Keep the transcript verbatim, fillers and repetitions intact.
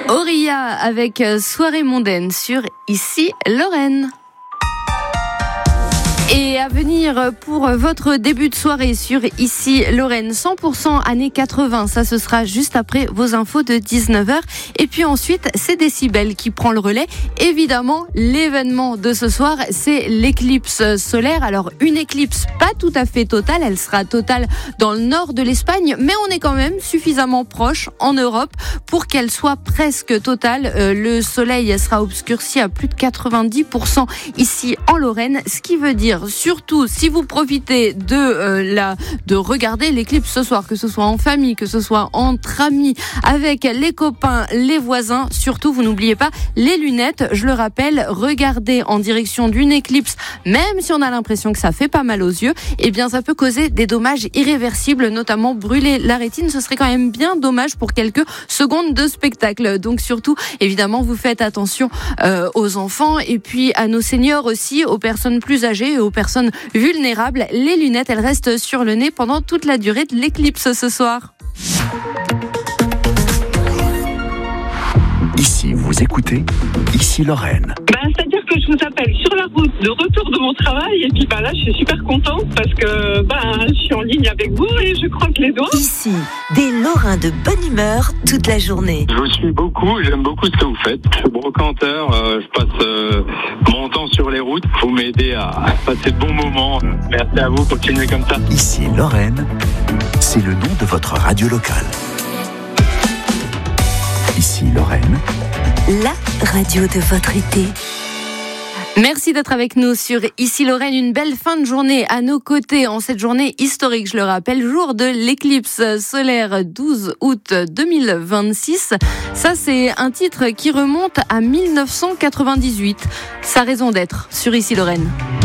Auria avec Soirée mondaine sur Ici Lorraine. Et à venir pour votre début de soirée sur Ici Lorraine, cent pour cent années quatre-vingts, ça ce sera juste après vos infos de dix-neuf heures. Et puis ensuite, c'est Décibel qui prend le relais. Évidemment, l'événement de ce soir, c'est l'éclipse solaire. Alors une éclipse pas tout à fait totale, elle sera totale dans le nord de l'Espagne, mais on est quand même suffisamment proche en Europe pour qu'elle soit presque totale. Euh, le soleil sera obscurci à plus de quatre-vingt-dix pour cent ici en Lorraine, ce qui veut dire surtout si vous profitez de euh, la de regarder l'éclipse ce soir, que ce soit en famille, que ce soit entre amis, avec les copains, les voisins, surtout vous n'oubliez pas les lunettes. Je le rappelle, regardez en direction d'une éclipse, même si on a l'impression que ça fait pas mal aux yeux, eh bien ça peut causer des dommages irréversibles, notamment brûler la rétine. Ce serait quand même bien dommage pour quelques secondes de spectacle. Donc surtout, évidemment, vous faites attention euh, aux enfants et puis à nos seniors aussi, aux personnes plus âgées et aux personnes vulnérables. Les lunettes, elles restent sur le nez pendant toute la durée de l'éclipse ce soir. Ici, vous écoutez Ici Lorraine. Ben, c'est-à-dire que je vous appelle sur la route de retour de mon travail et puis ben, là je suis super contente parce que ben, je suis en ligne avec vous et je croque les doigts. Ici, des Lorrains de bonne humeur toute la journée. Je vous suis beaucoup, j'aime beaucoup ce que vous faites. Je suis brocanteur, euh, je passe euh, mon temps sur les routes. Vous m'aidez à passer de bons moments. Merci à vous, continuez comme ça. Ici Lorraine, c'est le nom de votre radio locale. Ici Lorraine, la radio de votre été. Merci d'être avec nous sur Ici Lorraine. Une belle fin de journée à nos côtés en cette journée historique, je le rappelle, jour de l'éclipse solaire douze août deux mille vingt-six. Ça, c'est un titre qui remonte à mille neuf cent quatre-vingt-dix-huit. Sa raison d'être sur Ici Lorraine.